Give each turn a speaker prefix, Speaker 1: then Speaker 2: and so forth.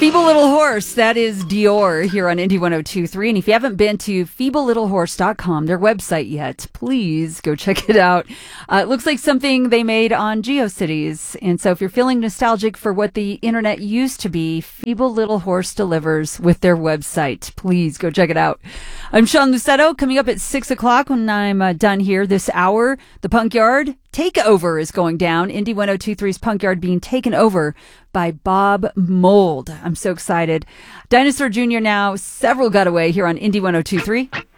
Speaker 1: Feeble Little Horse, that is Dior here on Indie 102.3. And if you haven't been to feeblelittlehorse.com, their website yet, please go check it out. It looks like something they made on GeoCities. And so if you're feeling nostalgic for what the internet used to be, Feeble Little Horse delivers with their website. Please go check it out. I'm Sean Lucetto. Coming up at 6 o'clock when I'm done here this hour, the Punk Yard takeover is going down. Indie 102.3's Punk Yard being taken over by Bob Mould. I'm so excited. Dinosaur Jr. now, several got away here on Indie 102.3.